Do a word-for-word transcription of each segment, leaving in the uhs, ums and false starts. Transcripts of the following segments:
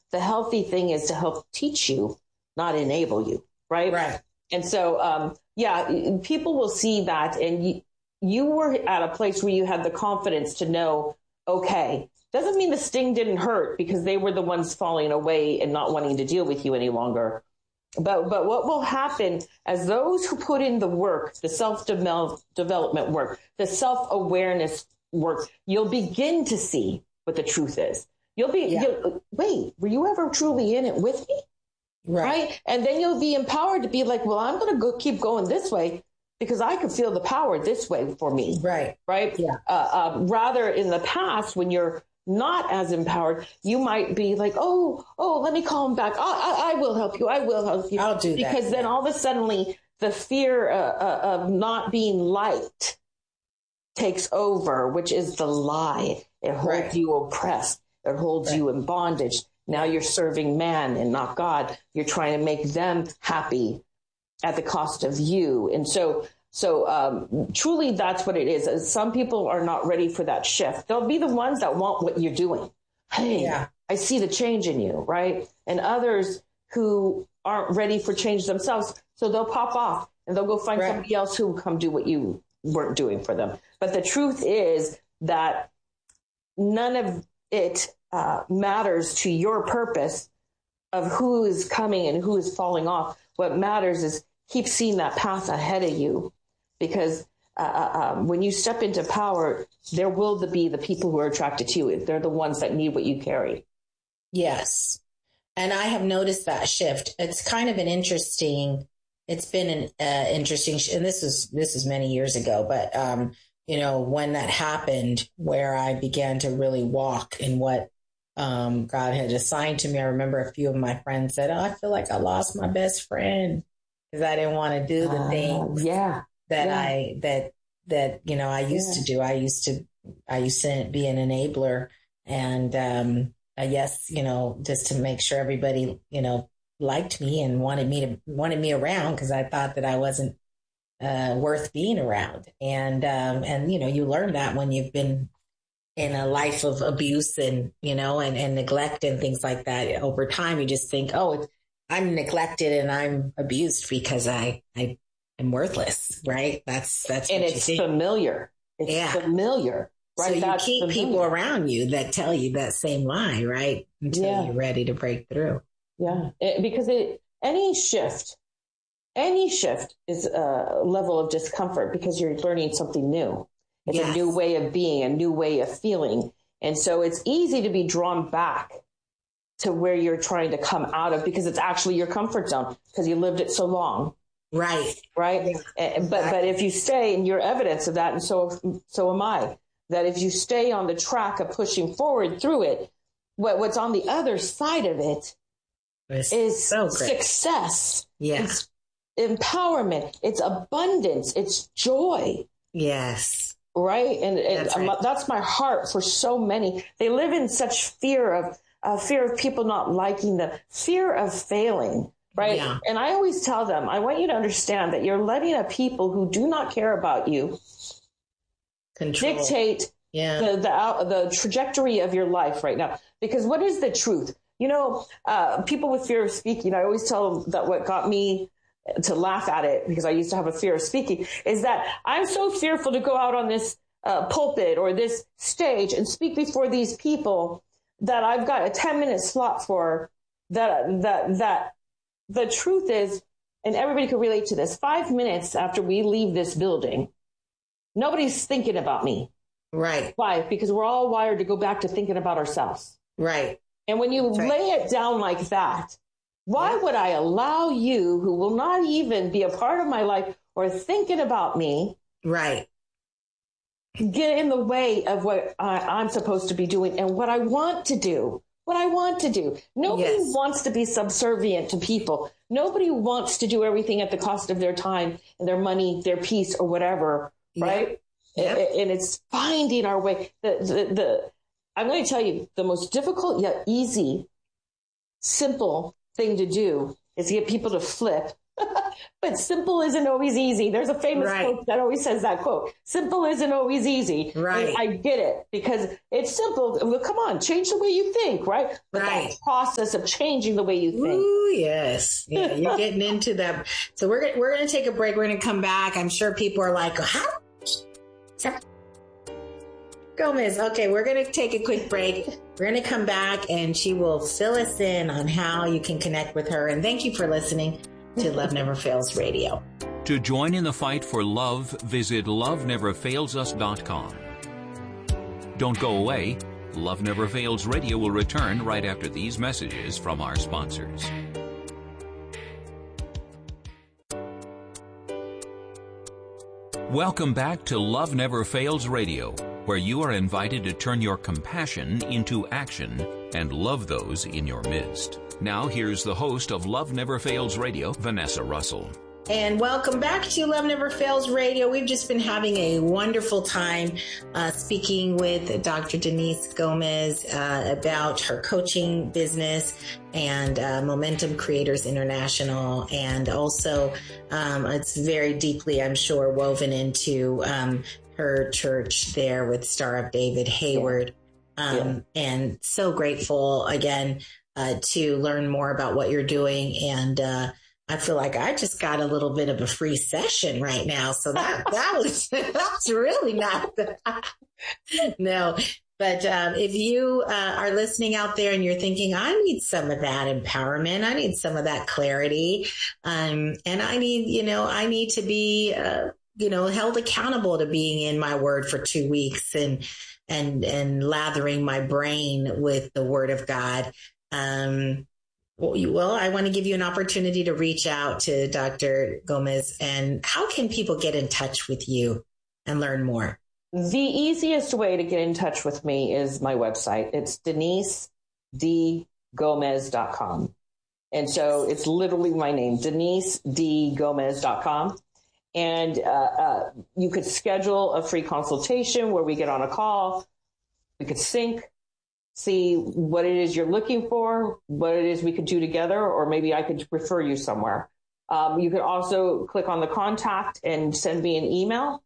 the healthy thing is to help teach you, not enable you. Right. Right. And so, um, yeah, people will see that. And you, you were at a place where you had the confidence to know, okay, doesn't mean the sting didn't hurt because they were the ones falling away and not wanting to deal with you any longer. But but what will happen as those who put in the work, the self-development work, the self-awareness work, you'll begin to see what the truth is. You'll be, yeah. you'll, wait, were you ever truly in it with me? Right. right. And then you'll be empowered to be like, well, I'm going to go keep going this way because I can feel the power this way for me. Right. Right. Yeah. Uh, uh, rather in the past, when you're not as empowered, you might be like, oh, oh, let me call him back. I, I, I will help you. I will help you. I'll do that. Because then all of a sudden the fear uh, uh, of not being liked takes over, which is the lie. It holds right. you oppressed. It holds right. you in bondage. Now you're serving man and not God. You're trying to make them happy at the cost of you. And so So um, truly, that's what it is. Some people are not ready for that shift. They'll be the ones that want what you're doing. Hey, yeah. I see the change in you, right? And others who aren't ready for change themselves. So they'll pop off and they'll go find right. somebody else who will come do what you weren't doing for them. But the truth is that none of it uh, matters to your purpose of who is coming and who is falling off. What matters is keep seeing that path ahead of you. Because uh, um, when you step into power, there will be the people who are attracted to you. They're the ones that need what you carry. Yes. And I have noticed that shift. It's kind of an interesting, it's been an uh, interesting, sh- and this is, this is many years ago, but, um, you know, when that happened, where I began to really walk in what um, God had assigned to me, I remember a few of my friends said, oh, I feel like I lost my best friend because I didn't want to do the uh, things. Yeah. that yeah. I, that, that, you know, I used yeah. to do. I used to, I used to be an enabler and, um, uh, yes, you know, just to make sure everybody, you know, liked me and wanted me to, wanted me around because I thought that I wasn't, uh, worth being around. And, um, and, you know, you learn that when you've been in a life of abuse and, you know, and, and neglect and things like that. Over time, you just think, oh, it's, I'm neglected and I'm abused because I, I, I'm worthless, right? That's, that's, and it's familiar. It's yeah. familiar, right? So you that's keep familiar. people around you that tell you that same lie, right? Until yeah. you're ready to break through. Yeah. It, because it, any shift, any shift is a level of discomfort because you're learning something new. It's yes. a new way of being, a new way of feeling. And so it's easy to be drawn back to where you're trying to come out of because it's actually your comfort zone because you lived it so long. Right. Right. Yeah, exactly. But but if you stay, and you're evidence of that, and so so am I, that if you stay on the track of pushing forward through it, what what's on the other side of it it's is so success. Yeah. It's empowerment. It's abundance. It's joy. Yes. Right. And, and that's, right. that's my heart for so many. They live in such fear of uh, fear of people not liking them, fear of failing. Right. Yeah. And I always tell them, I want you to understand that you're letting a people who do not care about you Control. dictate yeah. the, the, uh, the trajectory of your life right now. Because what is the truth? You know, uh, people with fear of speaking, I always tell them that what got me to laugh at it, because I used to have a fear of speaking, is that I'm so fearful to go out on this uh, pulpit or this stage and speak before these people that I've got a ten minute slot for that, that, that the truth is, and everybody could relate to this, five minutes after we leave this building, nobody's thinking about me. Right. Why? Because we're all wired to go back to thinking about ourselves. Right. And when you right. lay it down like that, why yeah. would I allow you, who will not even be a part of my life or thinking about me, right, get in the way of what I, I'm supposed to be doing and what I want to do? What I want to do. Nobody yes. wants to be subservient to people. Nobody wants to do everything at the cost of their time and their money, their peace, or whatever. Yeah. Right? Yeah. And it's finding our way. The, the, the, I'm going to tell you, the most difficult yet easy, simple thing to do is to get people to flip But simple isn't always easy. There's a famous right. quote that always says that quote. Simple isn't always easy. Right. And I get it because it's simple. Well, come on, change the way you think, right? But right. that process of changing the way you think. Ooh, yes. Yeah, you're getting into that. So we're, we're going to take a break. We're going to come back. I'm sure people are like, how? Gomez. Okay, we're going to take a quick break. We're going to come back and she will fill us in on how you can connect with her. And thank you for listening to Love Never Fails Radio. To join in the fight for love, visit love never fails us dot com. Don't go away. Love Never Fails Radio will return right after these messages from our sponsors. Welcome back to Love Never Fails Radio, where you are invited to turn your compassion into action and love those in your midst. Now, here's the host of Love Never Fails Radio, Vanessa Russell. And welcome back to Love Never Fails Radio. We've just been having a wonderful time uh, speaking with Doctor Denise Gomez uh, about her coaching business and uh, Momentum Creators International. And also, um, it's very deeply, I'm sure, woven into um, her church there with Star of David Hayward. Um, yeah. And so grateful, again, uh, to learn more about what you're doing. And uh I feel like I just got a little bit of a free session right now. So that, that was, that's really not, the, no, but, um, if you, uh, are listening out there and you're thinking, I need some of that empowerment. I need some of that clarity. Um, and I need, you know, I need to be, uh, you know, held accountable to being in my word for two weeks and, and, and lathering my brain with the word of God. Um, Well, I want to give you an opportunity to reach out to Doctor Gomez. And how can people get in touch with you and learn more? The easiest way to get in touch with me is my website. It's denise d gomez dot com. And so it's literally my name, denise d gomez dot com. And uh, uh, you could schedule a free consultation where we get on a call. We could sync. See what it is you're looking for, what it is we could do together, or maybe I could refer you somewhere. Um, you could also click on the contact and send me an email.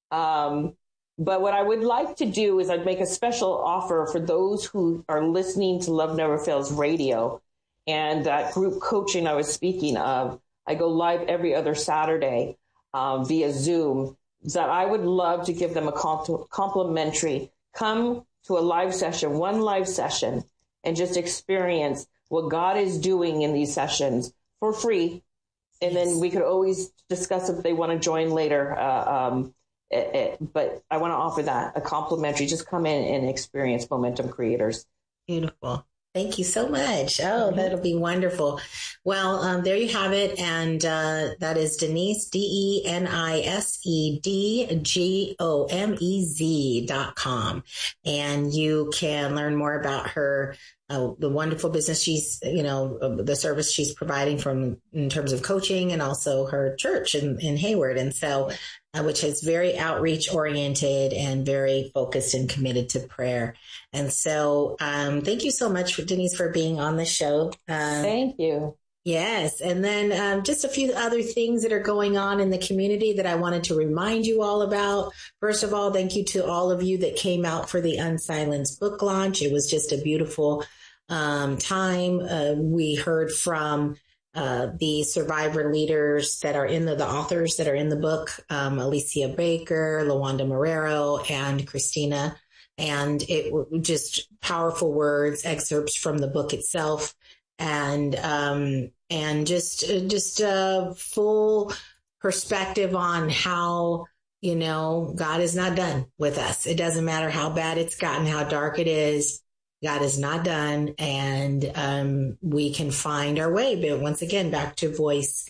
Um, but what I would like to do is I'd make a special offer for those who are listening to Love Never Fails Radio and that group coaching I was speaking of. I go live every other Saturday um, via Zoom. That I would love to give them a complimentary come to a live session, one live session, and just experience what God is doing in these sessions for free. And yes. Then we could always discuss if they want to join later. Uh, um, it, it, but I want to offer that, a complimentary. Just come in and experience Momentum Creators. Beautiful. Thank you so much. Oh, that'll be wonderful. Well, um, there you have it. And uh, that is Denise, D E N I S E D G O M E Z dot com. And you can learn more about her, uh, the wonderful business she's, you know, uh, the service she's providing from in terms of coaching and also her church in, in Hayward. And so, uh, which is very outreach oriented and very focused and committed to prayer. And so, um, thank you so much, for, Denise, for being on the show. Um, thank you. Yes. And then um, just a few other things that are going on in the community that I wanted to remind you all about. First of all, thank you to all of you that came out for the Unsilenced book launch. It was just a beautiful um, time. Uh, we heard from uh, the survivor leaders that are in the, the authors that are in the book, um, Alicia Baker, LaWanda Marrero, and Christina. And it were just powerful words, excerpts from the book itself. And, um, and just, just a full perspective on how, you know, God is not done with us. It doesn't matter how bad it's gotten, how dark it is. God is not done. And, um, we can find our way, but once again, back to voice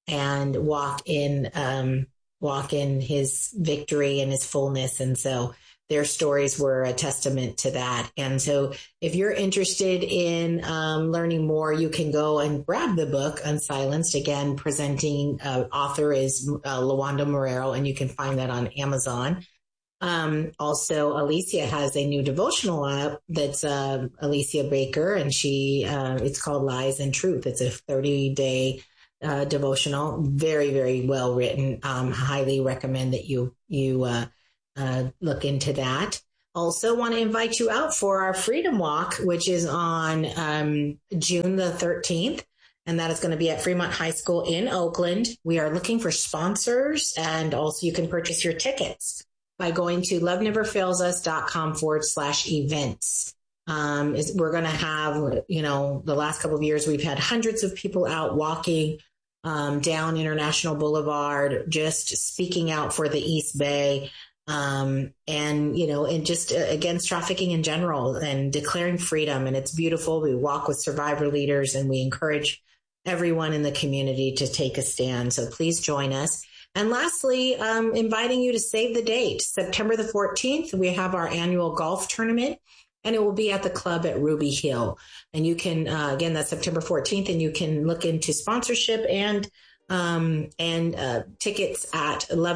and walk in, um, walk in his victory and his fullness. And so, their stories were a testament to that. And so if you're interested in um, learning more, you can go and grab the book, Unsilenced. Again, presenting uh, author is uh, LaWanda Marrero, and you can find that on Amazon. Um, also, Alicia has a new devotional app that's uh, Alicia Baker, and she uh, it's called Lies and Truth. It's a thirty-day uh, devotional. Very, very well written. Um, highly recommend that you, you uh, uh, look into that. Also want to invite you out for our Freedom Walk, which is on um, June the thirteenth. And that is going to be at Fremont High School in Oakland. We are looking for sponsors, and also you can purchase your tickets by going to loveneverfailsus.com forward slash events. Um, is, we're going to have, you know, the last couple of years, we've had hundreds of people out walking um, down International Boulevard, just speaking out for the East Bay. Um, and, you know, and just uh, against trafficking in general and declaring freedom. And it's beautiful. We walk with survivor leaders, and we encourage everyone in the community to take a stand. So please join us. And lastly, um, inviting you to save the date. September the fourteenth, we have our annual golf tournament, and it will be at the club at Ruby Hill. And you can, uh, again, that's September fourteenth, and you can look into sponsorship and um, and uh, tickets at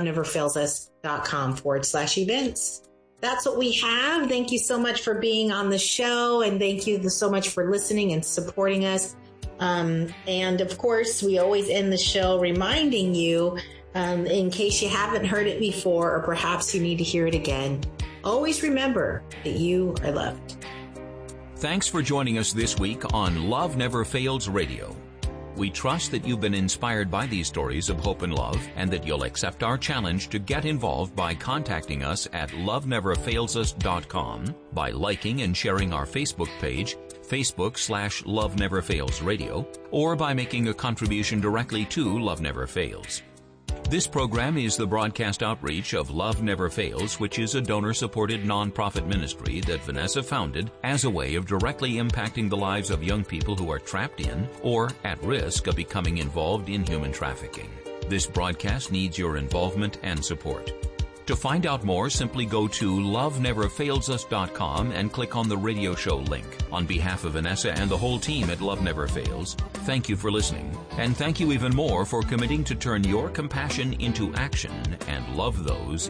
loveneverfailsus.com forward slash events. That's what we have. Thank you so much for being on the show, and thank you so much for listening and supporting us. Um, and of course, we always end the show reminding you, um, in case you haven't heard it before, or perhaps you need to hear it again, always remember that you are loved. Thanks for joining us this week on Love Never Fails Radio. We trust that you've been inspired by these stories of hope and love, and that you'll accept our challenge to get involved by contacting us at love never fails us dot com, by liking and sharing our Facebook page, Facebook slash Love Never Fails Radio, or by making a contribution directly to Love Never Fails. This program is the broadcast outreach of Love Never Fails, which is a donor-supported nonprofit ministry that Vanessa founded as a way of directly impacting the lives of young people who are trapped in or at risk of becoming involved in human trafficking. This broadcast needs your involvement and support. To find out more, simply go to love never fails us dot com and click on the radio show link. On behalf of Vanessa and the whole team at Love Never Fails, thank you for listening. And thank you even more for committing to turn your compassion into action and love those